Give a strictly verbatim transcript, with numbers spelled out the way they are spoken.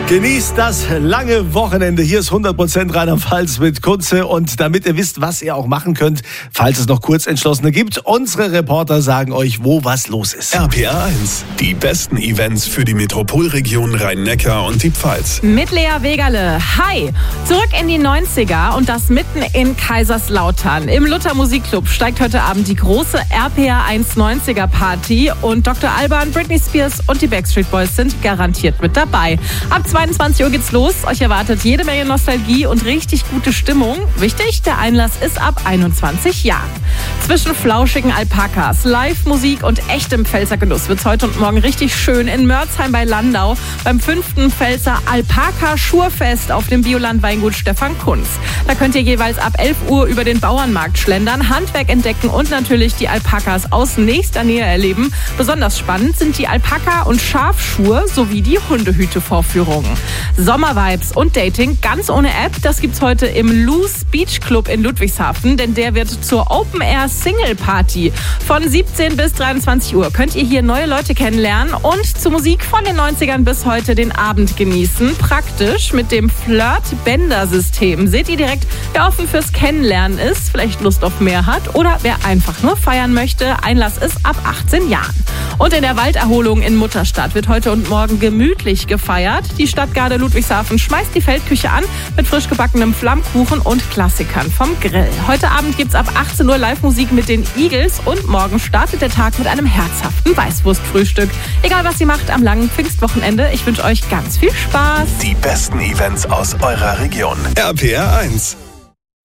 Genießt das lange Wochenende. Hier ist hundert Prozent Rheinland-Pfalz mit Kunze. Und damit ihr wisst, was ihr auch machen könnt, falls es noch Kurzentschlossene gibt, unsere Reporter sagen euch, wo was los ist. R P R eins, die besten Events für die Metropolregion Rhein-Neckar und die Pfalz. Mit Lea Wegerle. Hi! Zurück in die neunziger und das mitten in Kaiserslautern. Im Luther Musikclub steigt heute Abend die große R P R eins neunziger Party und Doktor Alban, Britney Spears und die Backstreet Boys sind garantiert mit dabei. Ab zweiundzwanzig Uhr geht's los. Euch erwartet jede Menge Nostalgie und richtig gute Stimmung. Wichtig, der Einlass ist ab einundzwanzig Jahren. Zwischen flauschigen Alpakas, Live-Musik und echtem Pfälzer Genuss wird's heute und morgen richtig schön in Mörzheim bei Landau beim fünften Pfälzer Alpaka-Schurfest auf dem Bioland-Weingut Stefan Kunz. Da könnt ihr jeweils ab elf Uhr über den Bauernmarkt schlendern, Handwerk entdecken und natürlich die Alpakas aus nächster Nähe erleben. Besonders spannend sind die Alpaka- und Schafschuhe sowie die Hundehüte-Vorführungen. Sommervibes und Dating ganz ohne App, das gibt's heute im Loose Beach Club in Ludwigshafen, denn der wird zur Open Air Single Party. Von siebzehn bis dreiundzwanzig Uhr könnt ihr hier neue Leute kennenlernen und zur Musik von den neunzigern bis heute den Abend genießen. Praktisch mit dem Flirt-Bänder-System. Seht ihr direkt, wer offen fürs Kennenlernen ist, vielleicht Lust auf mehr hat oder wer einfach nur feiern möchte. Einlass ist ab achtzehn Jahren. Und in der Walderholung in Mutterstadt wird heute und morgen gemütlich gefeiert. Die Stadtgarde Ludwigshafen schmeißt die Feldküche an mit frisch gebackenem Flammkuchen und Klassikern vom Grill. Heute Abend gibt's ab achtzehn Uhr Live-Musik mit den Eagles und morgen startet der Tag mit einem herzhaften Weißwurstfrühstück. Egal was ihr macht am langen Pfingstwochenende, ich wünsche euch ganz viel Spaß. Die besten Events aus eurer Region. R P R eins.